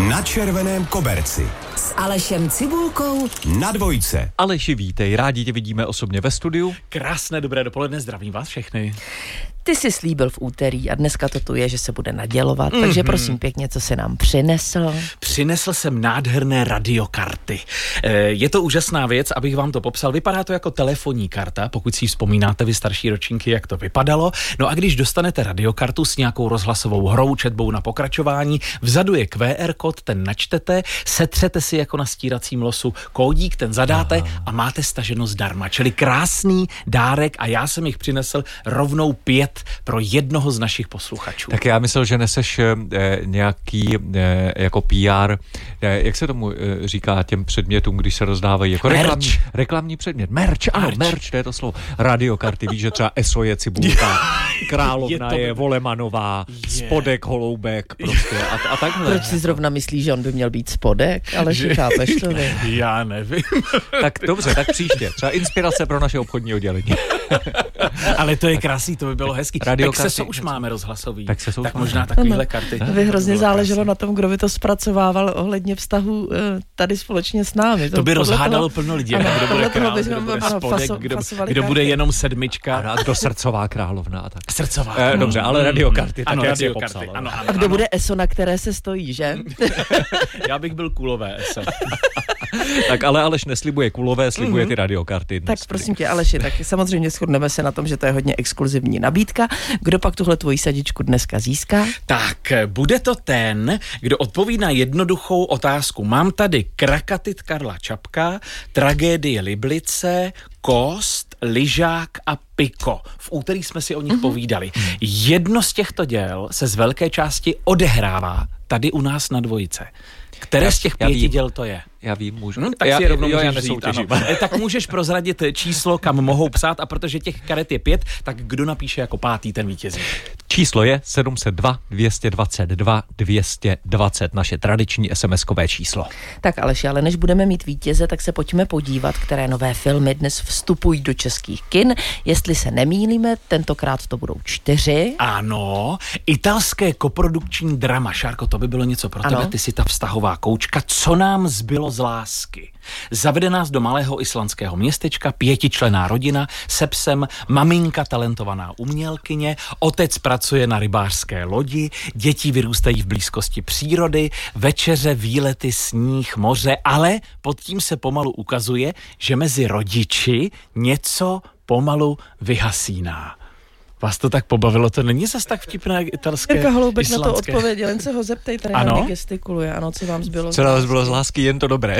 Na červeném koberci. S Alešem Cibulkou Na dvojce. Aleši, vítej, rádi tě vidíme osobně ve studiu. Krásné dobré dopoledne, zdravím vás všechny. Ty jsi slíbil v úterý a dneska to tu je, že se bude nadělovat, takže prosím pěkně, co jsi nám přinesl? Přinesl jsem nádherné radiokarty. Je to úžasná věc, abych vám to popsal. Vypadá to jako telefonní karta, pokud si vzpomínáte vy starší ročníky, jak to vypadalo. No a když dostanete radiokartu s nějakou rozhlasovou hrou, četbou na pokračování, vzadu je QR kód, ten načtete, setřete si jako na stíracím losu kódík, ten zadáte a máte staženo zdarma. Čili krásný dárek a já jsem jich přinesl rovnou 5 pro jednoho z našich posluchačů. Tak já myslel, že neseš nějaký jako PR, jak se tomu říká těm předmětům, když se rozdávají jako reklamní předmět. Merch, ano, merch, to je to slovo. Radiokarty, víš, že třeba ESO je Cibulka, Královna je Volemanová, Spodek Holoubek prostě a takhle. Proč si zrovna myslíš, že on by měl být Spodek? Ale chápeš to vy. Já nevím. Tak dobře, tak příště. Třeba inspirace pro naše obchodní oddělení. Ale to je krásný, to by bylo hezký. Pexeso už máme rozhlasový. Tak možná takovýhle karty. By hrozně záleželo na tom, kdo by to zpracovával ohledně vztahu tady společně s námi. To by rozhádalo plno lidí. Kdo bude král, kdo bude Spodek, kdo bude jenom sedmička. A kdo srdcová královna a tak. Srdcová. Dobře, ale radiokarty. Ano, tak radiokarty. Ano. A kdo bude ESO, na které se stojí, že? Já bych byl kulové ESO. Tak ale Aleš neslibuje kulové, slibuje ty radiokarty. Tak prosím tě, Aleši, tak samozřejmě shodneme se na tom, že to je hodně exkluzivní nabídka. Kdo pak tuhle tvoji sadičku dneska získá? Tak, bude to ten, kdo odpoví na jednoduchou otázku. Mám tady Krakatit Karla Čapka, Tragédie Liblice, Kost, Lyžák a Piko. V úterý jsme si o nich povídali. Jedno z těchto děl se z velké části odehrává tady u nás na dvojce. Které z těch 5 děl to je? Já vím, můžu. Tak si je rovnou můžeš říct, ano. Tak můžeš prozradit číslo, kam mohou psát, a protože těch karet je 5, tak kdo napíše jako 5. ten vítězí? Číslo je 702 222 220, naše tradiční SMS-kové číslo. Tak Aleši, ale než budeme mít vítěze, tak se pojďme podívat, které nové filmy dnes vstupují do českých kin. Jestli se nemýlíme, tentokrát to budou 4. Ano, italské koprodukční drama. Šárko, to by bylo něco pro tebe, ty jsi ta vztahová koučka. Co nám zbylo z lásky? Zavede nás do malého islandského městečka 5členná rodina se psem, maminka talentovaná umělkyně, otec pracuje na rybářské lodi, děti vyrůstají v blízkosti přírody, večeře, výlety, sníh, moře, ale pod tím se pomalu ukazuje, že mezi rodiči něco pomalu vyhasíná. Vás to tak pobavilo, to není zas tak vtipné italské, Jirka Holoubek islandské. Na to odpověděl, jen se ho zeptejte, ano? Gestikuluje, ano, co vám zbylo. Co nás bylo z lásky, jen to dobré.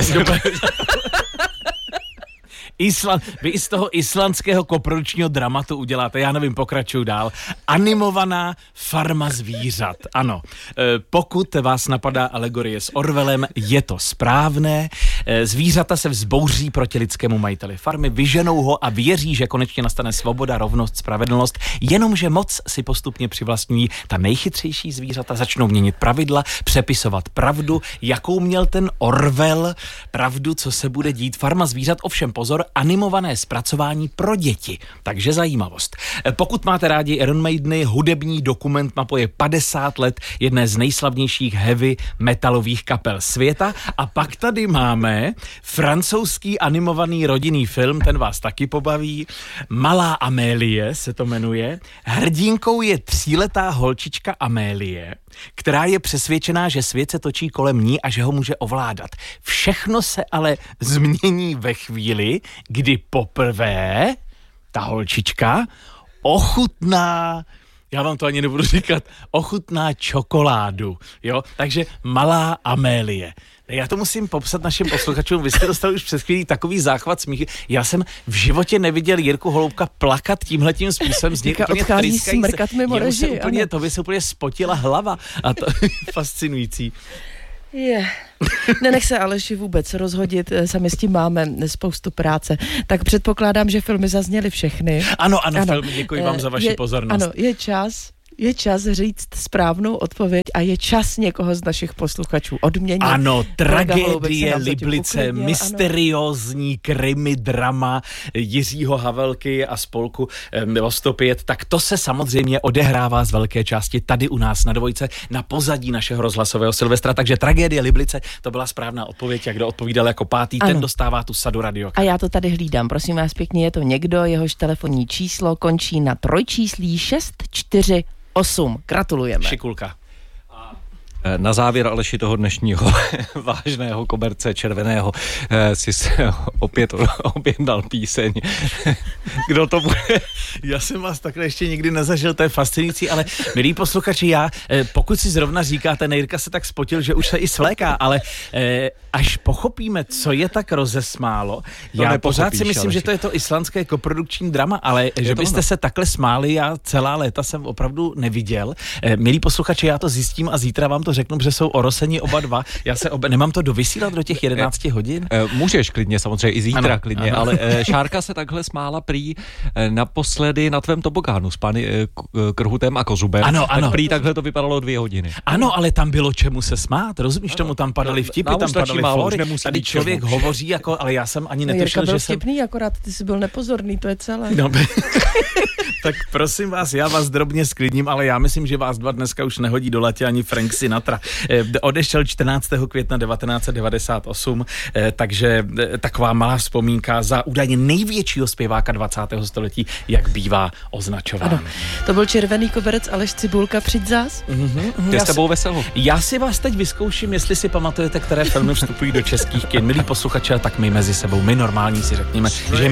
Vy z toho islandského koprodukčního dramatu uděláte, já nevím, pokračuju dál, animovaná farma zvířat. Ano, pokud vás napadá alegorie s Orwellem, je to správné. Zvířata se vzbouří proti lidskému majiteli farmy, vyženou ho a věří, že konečně nastane svoboda, rovnost, spravedlnost, jenomže moc si postupně přivlastňují ta nejchytřejší zvířata, začnou měnit pravidla, přepisovat pravdu, jakou měl ten Orwell, pravdu, co se bude dít. Farma zvířat, ovšem pozor, animované zpracování pro děti. Takže zajímavost. Pokud máte rádi Iron Maideny, hudební dokument mapuje 50 let jedné z nejslavnějších heavy metalových kapel světa. A pak tady máme francouzský animovaný rodinný film, ten vás taky pobaví. Malá Amélie se to jmenuje. Hrdinkou je 3letá holčička Amélie, která je přesvědčená, že svět se točí kolem ní a že ho může ovládat. Všechno se ale změní ve chvíli, kdy poprvé ta holčička ochutná, já vám to ani nebudu říkat, ochutná čokoládu, jo? Takže malá Amélie. Já to musím popsat našim posluchačům, vy jste dostali už před chvílí takový záchvat smíchy. Já jsem v životě neviděl Jirku Holoubka plakat tímhletím způsobem. Jirka odchází smrkat mimo režii. To by se úplně spotila hlava a to je fascinující. Nenech se Aleši vůbec rozhodit, sami s tím máme spoustu práce. Tak předpokládám, že filmy zazněly všechny. Ano, filmy, děkuji vám za vaši pozornost. Ano, je čas je čas říct správnou odpověď a je čas někoho z našich posluchačů odměnit. Ano, tragédie Liblice, uklidnil, mysteriózní krimi drama Jiřího Havelky a spolku Milostopět, tak to se samozřejmě odehrává z velké části tady u nás na Dvojce, na pozadí našeho rozhlasového Silvestra, takže tragédie Liblice, to byla správná odpověď, jak kdo odpovídal jako pátý, ten dostává tu sadu Radioka. A já to tady hlídám, prosím vás pěkně, je to někdo, jehož telefonní číslo končí na trojčíslí 648. Gratulujeme. Šikulka. Na závěr, Aleši, toho dnešního vážného koberce červeného si se opět objednal píseň. Kdo to bude? Já jsem vás takhle ještě nikdy nezažil, to je fascinující, ale milí posluchači, pokud si zrovna říkáte, Nejrka se tak spotil, že už se i svléká, ale až pochopíme, co je tak rozesmálo, já pořád si myslím, Aleši, že to je to islandské koprodukční drama, ale že byste se takhle smáli, já celá léta jsem opravdu neviděl. Milí posluchači, já to zjistím a zítra vám to řeknu, že jsou oroseni oba dva. Já se nemám to dovysílat do těch 11 hodin? Můžeš klidně, samozřejmě i zítra ano, klidně, ano. Ale Šárka se takhle smála prý naposledy na tvém tobogánu s pány Krhutem a Kozubem. Ano. Prý takhle to vypadalo 2 hodiny. Ano, ale tam bylo čemu se smát, rozumíš tomu, tam padaly vtipy, tam padaly fóry. Tady člověk hovoří jako, ale já jsem ani netušil, Jirka byl že jsem... vtipný, akorát ty jsi byl nepozorný, to je celé. No, tak prosím vás, já vás drobně sklidním, ale já myslím, že vás dva dneska už nehodí do latě ani Frank Sinatra. Odešel 14. května 1998, takže taková malá vzpomínka za údajně největšího zpěváka 20. století, jak bývá označován. Ano. To byl červený koberec Aleš Cibulka, přijď zás. Je s tebou veselo. Já si vás teď vyzkouším, jestli si pamatujete, které filmy vstupují do českých kin. Milí posluchači, tak my mezi sebou, my normální si řekněme, že